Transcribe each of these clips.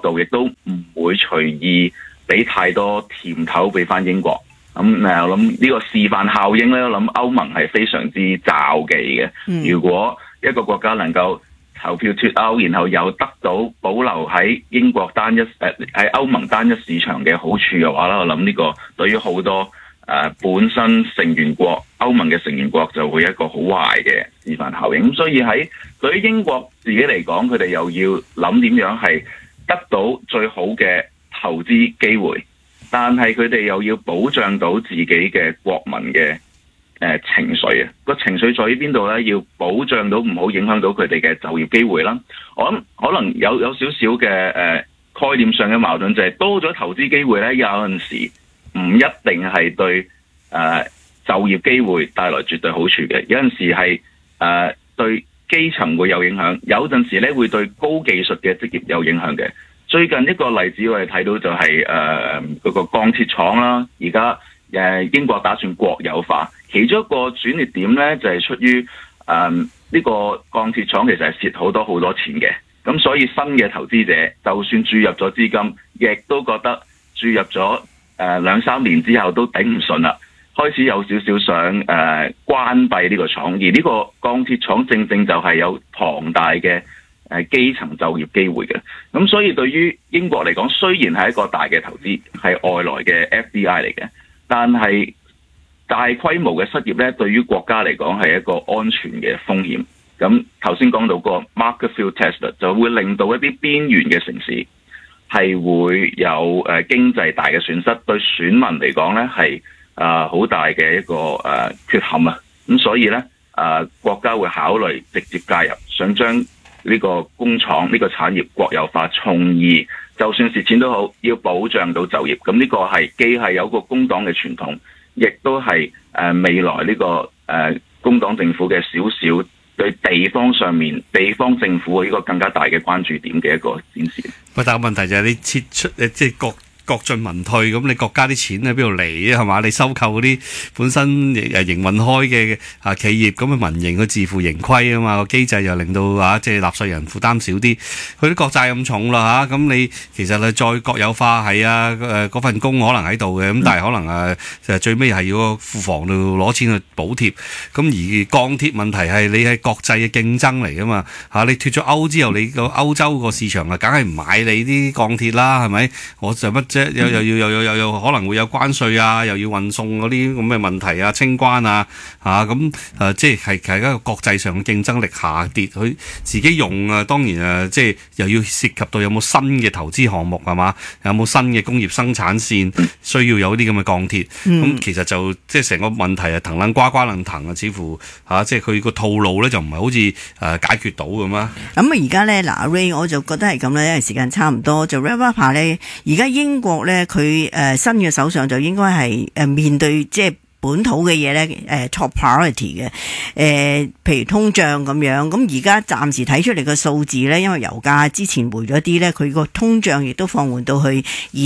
度亦都唔會隨意俾太多甜頭俾翻英國。我諗呢個示範效應咧，我諗歐盟係非常之罩忌嘅。如果一個國家能夠投票脫歐，然後又得到保留喺英國喺歐盟單一市場嘅好處嘅話咧，我諗呢個對於好多本身成員國歐盟嘅成員國就會有一個好壞嘅示範效應。咁所以對於英國自己嚟講，佢哋又要諗點樣係得到最好嘅投資機會，但係佢哋又要保障到自己嘅國民嘅情緒啊。個情緒在於邊度咧？要保障到唔好影響到佢哋嘅就業機會啦。我諗可能有少少嘅概念上嘅矛盾，就係多咗投資機會咧，有陣時唔一定係對就業機會帶來絕對好處嘅。有陣時係對基層會有影響，有陣時咧會對高技術嘅職業有影響嘅。最近一個例子我哋睇到就係嗰個鋼鐵廠啦，而家英國打算國有化，其中一個轉捩點咧就係出於呢個鋼鐵廠其實係蝕好多錢嘅，咁所以新嘅投資者就算注入咗資金，亦都覺得注入咗2-3年之後都頂唔順啦，開始有少少想關閉呢個廠，而呢個鋼鐵廠正正就係有龐大嘅基層就業機會嘅。咁所以對於英國嚟講，雖然係一個大嘅投資，係外來嘅 FDI 嚟嘅，但係大規模嘅失業咧，對於國家嚟講係一個安全嘅風險。咁頭先講到個 market field test 就會令到一啲邊緣嘅城市係會有經濟大嘅損失，對選民嚟講咧係好大嘅一個缺陷啊。咁所以咧國家會考慮直接介入，想將呢個工廠呢個產業國有化，從而就算蝕錢都好，要保障到就業。咁呢個係既係有個工黨嘅傳統，亦都係未來呢個工黨政府嘅少少對地方上面地方政府呢個更加大嘅關注點嘅一個展示。 喂，但係問題就係你撤出即係國進民退，咁你國家啲錢喺邊度嚟啊？係嘛？你收購嗰啲本身營運開嘅企業，咁民營佢自負盈虧啊嘛，個機制又令到即係納稅人負擔少啲，佢啲國債咁重啦嚇，咁你其實你再國有化係嗰份工可能喺度嘅，咁但係可能最尾係要個庫房度攞錢去補貼，咁而鋼鐵問題係你係國際嘅競爭嚟噶嘛嚇，你脫咗歐之後，你個歐洲個市場梗係唔買你啲鋼鐵啦，係咪？我就乜啫？又可能會有關稅啊，又要運送嗰啲咁嘅問題啊，清關啊，即係一個國際上嘅競爭力下跌，佢自己用當然即係又要涉及到有冇新嘅投資項目係嘛，有冇新嘅工業生產線需要有啲咁嘅鋼鐵，咁其實就即係成個問題騰撚呱撚騰啊，似乎即係佢個套路咧就唔係好似解決到咁啊。 咁而家咧嗱 Ray 我就覺得係咁啦，因為時間差唔多，就 wrap up 下咧，而家英國咧佢新嘅首相就應該係面對即係本土嘅嘢咧top priority 嘅譬如通脹咁樣，咁而家暫時睇出嚟嘅數字咧，因為油價之前回咗啲咧，佢個通脹亦都放緩到去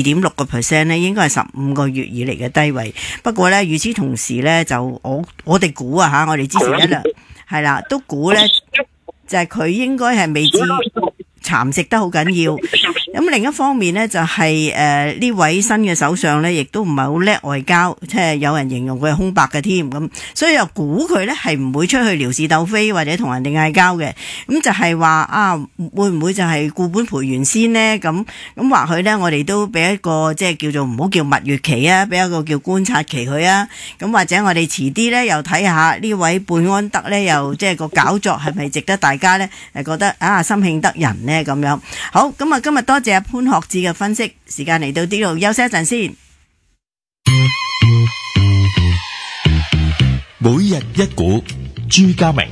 2.6% 咧，應該係15個月以嚟嘅低位。不過咧，與此同時咧，就我哋估啊嚇，我哋之前一兩係啦，都估咧就係佢應該係未至蠶食得好緊要。咁另一方面呢，就係呢位新嘅首相呢，亦都唔係好叻外交，即係有人形容佢係空白嘅添。咁所以又估佢呢係唔會出去撩事鬥非或者同人哋嗌交嘅。咁就係話會唔會就係固本培元先呢？咁或許呢，我哋都俾一個即係叫做唔好叫蜜月期啊，俾一個叫觀察期佢啊。咁或者我哋遲啲呢，又睇下呢位貝安德呢，又即係個搞作係咪值得大家呢覺得心慶得人呢？咁樣。好，咁啊今日多謝阿潘學智嘅分析，時間嚟到呢度休息一陣先。 每日一股，朱家明。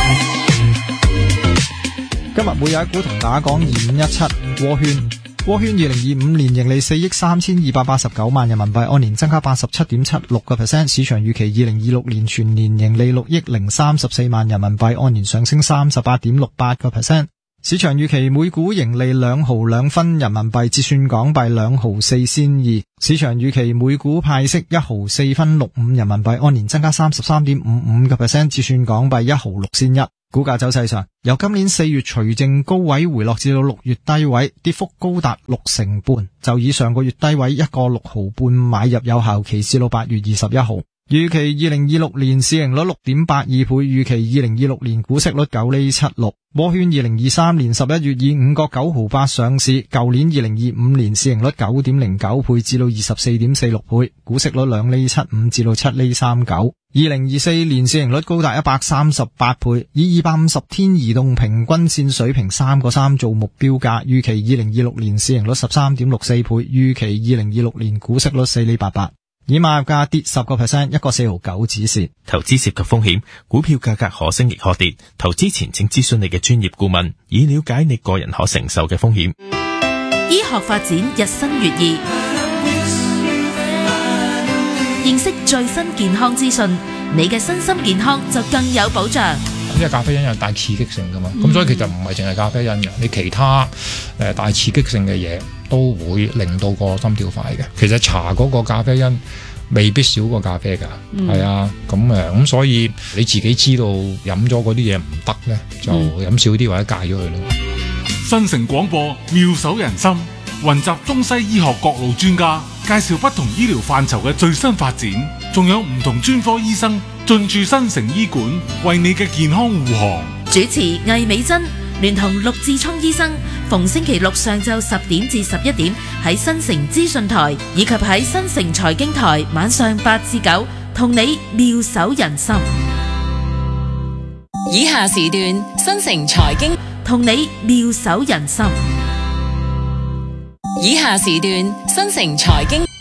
今日每日一股同大家講2517窩圈。窩圈2025年盈利4億3289萬人民幣，按年增加 87.76%， 市場預期2026年全年盈利6億034萬人民幣，按年上升 38.68%。市場預期每股盈利2毫2分人民幣，折算港幣2毫4仙2。市場預期每股派息1毫4分65人民幣，按年增加 33.55%， 折算港幣1毫6仙1。 股價走勢上，由今年4月除淨高位回落至到6月低位，跌幅高達60%，就以上個月低位1個6毫半買入，有效期至到8月21號。預期2026年市盈率 6.82 倍，預期2026年股息率9厘76。窩圈2023年11月以5個9毫8上市，舊年2025年市盈率 9.09 倍至到 24.46 倍，股息率2厘75至到7厘39。2024年市盈率高達138倍，以250天移動平均線水平3個3做目標價，預期2026年市盈率 13.64 倍，預期2026年股息率4厘88。以買入價跌10%，1個4毫9止蝕。 投資涉及風險，股票價格可升亦可跌。投資前請諮詢你嘅專業顧問，以了解你個人可承受嘅風險。 醫學發展日新月異，認識最新健康資訊，你嘅身心健康就更有保障。 因為咖啡因有帶刺激性噶嘛，咁所以其實唔係淨係咖啡因嘅，你其他帶刺激性嘅嘢都會令到個心跳快嘅。其實茶嗰個咖啡因未必少過咖啡噶，係啊，咁所以你自己知道飲咗嗰啲嘢唔得咧，就飲少啲或者戒咗佢咯。 新城廣播妙手仁心，雲集中西醫學各路專家，介紹不同醫療範疇嘅最新發展，仲有唔同專科醫生進駐新城醫館，為你嘅健康護航。 主持魏美珍聯同陸志聰醫生，逢星期六上晝10點至11點喺新城資訊台，以及喺新城財經台晚上8至9，同你妙手仁心。 以下時段新城財經同你妙手仁心。 以下時段新城財經。